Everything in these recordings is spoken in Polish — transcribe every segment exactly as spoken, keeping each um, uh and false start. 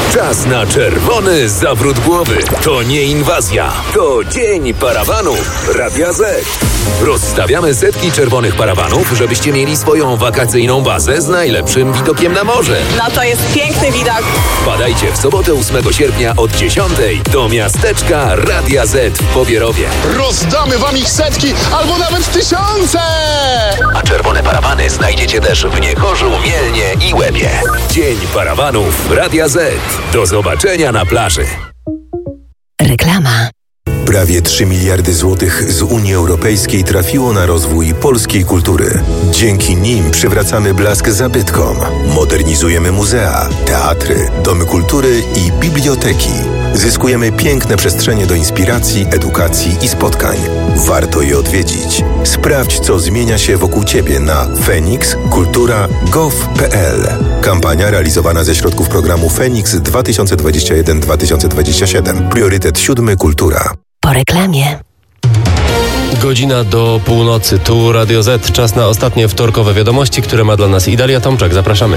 Czas na czerwony zawrót głowy. To nie inwazja, to dzień parawanów Radia Z. Rozstawiamy setki czerwonych parawanów, żebyście mieli swoją wakacyjną bazę z najlepszym widokiem na morze. No to jest piękny widok. Wpadajcie w sobotę ósmego sierpnia od dziesiątej do miasteczka Radia Z w Pobierowie. Rozdamy wam ich setki albo nawet tysiące! A czerwone parawany znajdziecie też w Niechorzu, Mielnie i Łebie. Dzień parawanów Radia Z. Do zobaczenia na plaży. Reklama. Prawie trzy miliardy złotych z Unii Europejskiej trafiło na rozwój polskiej kultury. Dzięki nim przywracamy blask zabytkom, modernizujemy muzea, teatry, domy kultury i biblioteki. Zyskujemy piękne przestrzenie do inspiracji, edukacji i spotkań. Warto je odwiedzić. Sprawdź, co zmienia się wokół Ciebie na feniks kultura kropka gov kropka pe el. Kampania realizowana ze środków programu Feniks dwa tysiące dwadzieścia jeden do dwa tysiące dwadzieścia siedem. Priorytet siódmy Kultura. Po reklamie. Godzina do północy. Tu Radio Z. Czas na ostatnie wtorkowe wiadomości, które ma dla nas Idalia Tomczak. Zapraszamy.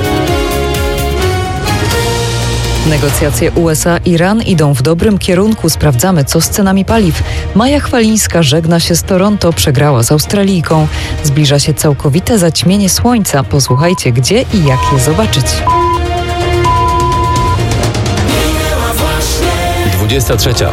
Negocjacje U S A-Iran idą w dobrym kierunku. Sprawdzamy, co z cenami paliw. Maja Chwalińska żegna się z Toronto, przegrała z Australijką. Zbliża się całkowite zaćmienie słońca. Posłuchajcie, gdzie i jak je zobaczyć. dwudziesta trzecia.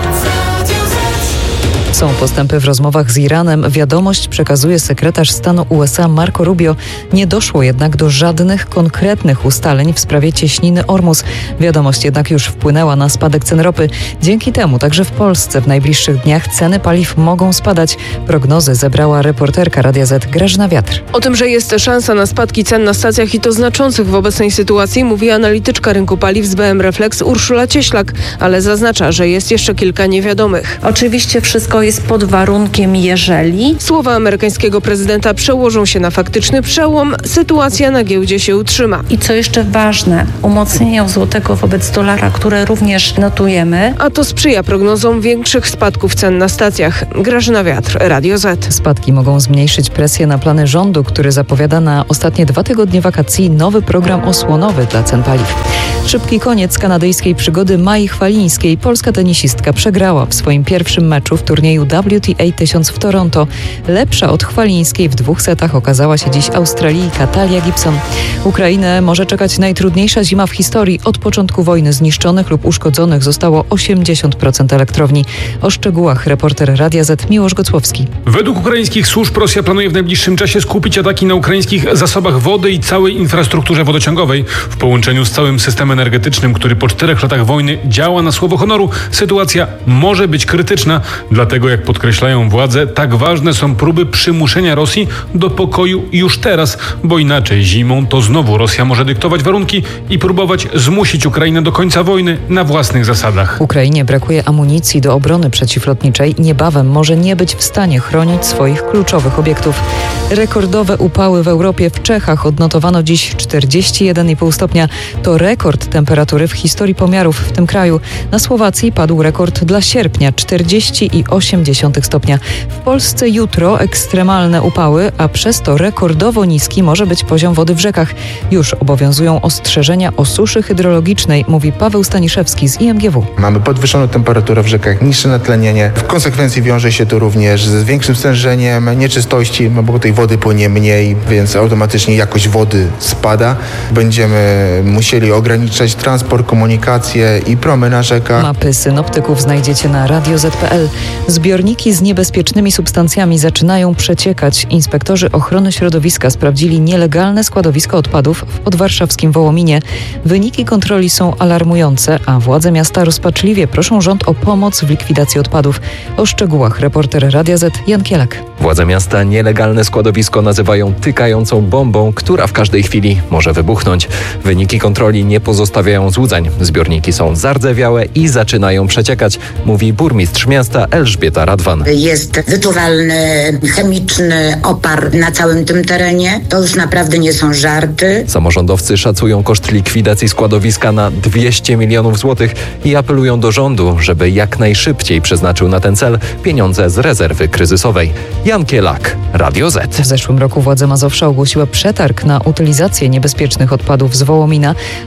Są postępy w rozmowach z Iranem. Wiadomość przekazuje sekretarz stanu U S A Marco Rubio. Nie doszło jednak do żadnych konkretnych ustaleń w sprawie cieśniny Ormus. Wiadomość jednak już wpłynęła na spadek cen ropy. Dzięki temu także w Polsce w najbliższych dniach ceny paliw mogą spadać. Prognozy zebrała reporterka Radia Z Grażyna Wiatr. O tym, że jest szansa na spadki cen na stacjach i to znaczących w obecnej sytuacji, mówi analityczka rynku paliw z B M Reflex Urszula Cieślak, ale zaznacza, że jest jeszcze kilka niewiadomych. Oczywiście wszystko jest pod warunkiem, jeżeli słowa amerykańskiego prezydenta przełożą się na faktyczny przełom, sytuacja na giełdzie się utrzyma. I co jeszcze ważne, umocnienie złotego wobec dolara, które również notujemy. A to sprzyja prognozom większych spadków cen na stacjach. Grażyna Wiatr, Radio Z. Spadki mogą zmniejszyć presję na plany rządu, który zapowiada na ostatnie dwa tygodnie wakacji nowy program osłonowy dla cen paliw. Szybki koniec kanadyjskiej przygody Mai Chwalińskiej. Polska tenisistka przegrała w swoim pierwszym meczu w turnieju W T A tysiąc w Toronto. Lepsza od Chwalińskiej w dwóch setach okazała się dziś Australijka Talia Gibson. Ukrainę może czekać najtrudniejsza zima w historii. Od początku wojny zniszczonych lub uszkodzonych zostało osiemdziesiąt procent elektrowni. O szczegółach reporter Radia Z Miłosz Gocłowski. Według ukraińskich służb Rosja planuje w najbliższym czasie skupić ataki na ukraińskich zasobach wody i całej infrastrukturze wodociągowej. W połączeniu z całym systemem energetycznym, który po czterech latach wojny działa na słowo honoru, sytuacja może być krytyczna. Dlatego, jak podkreślają władze, tak ważne są próby przymuszenia Rosji do pokoju już teraz, bo inaczej zimą to znowu Rosja może dyktować warunki i próbować zmusić Ukrainę do końca wojny na własnych zasadach. Ukrainie brakuje amunicji do obrony przeciwlotniczej. Niebawem może nie być w stanie chronić swoich kluczowych obiektów. Rekordowe upały w Europie. W Czechach odnotowano dziś czterdzieści jeden i pół stopnia. To rekord temperatury w historii pomiarów w tym kraju. Na Słowacji padł rekord dla sierpnia czterdzieści i osiem dziesiątych stopnia. W Polsce jutro ekstremalne upały, a przez to rekordowo niski może być poziom wody w rzekach. Już obowiązują ostrzeżenia o suszy hydrologicznej, mówi Paweł Staniszewski z I M G W. Mamy podwyższoną temperaturę w rzekach, niższe natlenienie. W konsekwencji wiąże się to również z większym stężeniem nieczystości, bo tej wody płynie mniej, więc automatycznie jakość wody spada. Będziemy musieli ograniczać transport, komunikację i promy na rzekach. Mapy synoptyków znajdziecie na radio zet kropka pe el. Zbiorniki z niebezpiecznymi substancjami zaczynają przeciekać. Inspektorzy ochrony środowiska sprawdzili nielegalne składowisko odpadów w podwarszawskim Wołominie. Wyniki kontroli są alarmujące, a władze miasta rozpaczliwie proszą rząd o pomoc w likwidacji odpadów. O szczegółach reporter Radia Z Jan Kielak. Władze miasta nielegalne składowisko nazywają tykającą bombą, która w każdej chwili może wybuchnąć. Wyniki kontroli nie pozostawiają złudzeń. Zbiorniki są zardzewiałe i zaczynają przeciekać, mówi burmistrz miasta Elżbieta Radwan. Jest wyczuwalny chemiczny opar na całym tym terenie. To już naprawdę nie są żarty. Samorządowcy szacują koszt likwidacji składowiska na dwieście milionów złotych i apelują do rządu, żeby jak najszybciej przeznaczył na ten cel pieniądze z rezerwy kryzysowej. Jan Kielak, Radio Z. W zeszłym roku władze Mazowsza ogłosiły przetarg na utylizację niebezpiecznych odpadów z Wołomina. Został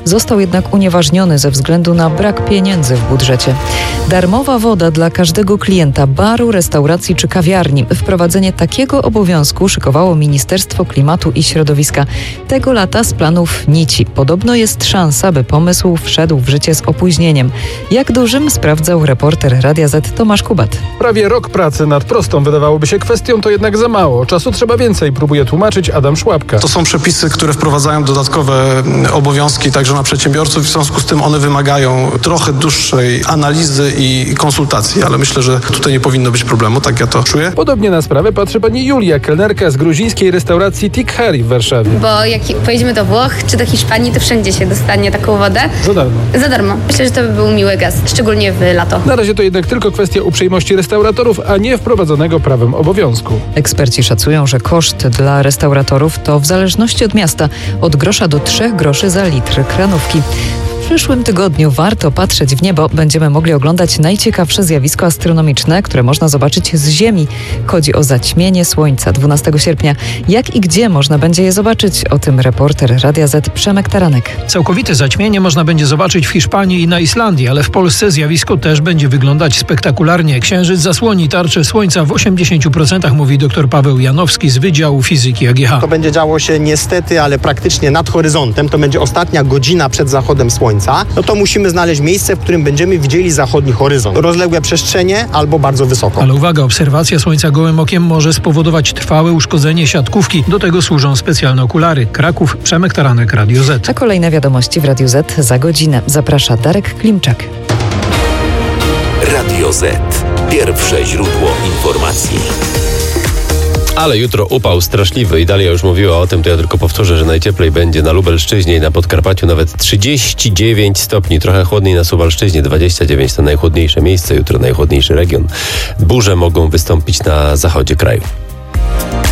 jednak unieważniony ze względu na brak pieniędzy w budżecie. Darmowa woda dla każdego klienta baru, restauracji czy kawiarni. Wprowadzenie takiego obowiązku szykowało Ministerstwo Klimatu i Środowiska. Tego lata z planów nici. Podobno jest szansa, by pomysł wszedł w życie z opóźnieniem. Jak dużym, sprawdzał reporter Radia Z Tomasz Kubat. Prawie rok pracy nad prostą wydawałoby się kwestią, to jednak za mało. Czasu trzeba więcej, próbuje tłumaczyć Adam Szłapka. To są przepisy, które wprowadzają dodatkowe obowiązki także na przedsiębiorców. W związku z tym one wymagają trochę dłuższej analizy i konsultacji, ale myślę, że tutaj nie powinno być problemu, tak ja to czuję. Podobnie na sprawę patrzy pani Julia, kelnerka z gruzińskiej restauracji Tikhari w Warszawie. Bo jak pojedziemy do Włoch czy do Hiszpanii, to wszędzie się dostanie taką wodę. Za darmo. Za darmo. Myślę, że to by był miły gest, szczególnie w lato. Na razie to jednak tylko kwestia uprzejmości restauratorów, a nie wprowadzonego prawem obowiązku. Eksperci szacują, że koszt dla restauratorów to w zależności od miasta od grosza do trzech groszy za litr kranówki. W przyszłym tygodniu warto patrzeć w niebo. Będziemy mogli oglądać najciekawsze zjawisko astronomiczne, które można zobaczyć z Ziemi. Chodzi o zaćmienie Słońca dwunastego sierpnia. Jak i gdzie można będzie je zobaczyć? O tym reporter Radia Z Przemek Taranek. Całkowite zaćmienie można będzie zobaczyć w Hiszpanii i na Islandii, ale w Polsce zjawisko też będzie wyglądać spektakularnie. Księżyc zasłoni tarczę Słońca w osiemdziesięciu procentach, mówi dr Paweł Janowski z Wydziału Fizyki A G H. To będzie działo się niestety, ale praktycznie nad horyzontem. To będzie ostatnia godzina przed zachodem Słońca. No to musimy znaleźć miejsce, w którym będziemy widzieli zachodni horyzont. Rozległe przestrzenie albo bardzo wysoko. Ale uwaga, obserwacja Słońca gołym okiem może spowodować trwałe uszkodzenie siatkówki. Do tego służą specjalne okulary. Kraków, Przemek Taranek, Radio Z. A kolejne wiadomości w Radiu Z za godzinę. Zaprasza Darek Klimczak. Radio Z. Pierwsze źródło informacji. Ale jutro upał straszliwy i Dalia już mówiła o tym, to ja tylko powtórzę, że najcieplej będzie na Lubelszczyźnie i na Podkarpaciu nawet trzydzieści dziewięć stopni, trochę chłodniej na Suwalszczyźnie, dwadzieścia dziewięć to najchłodniejsze miejsce, jutro najchłodniejszy region. Burze mogą wystąpić na zachodzie kraju.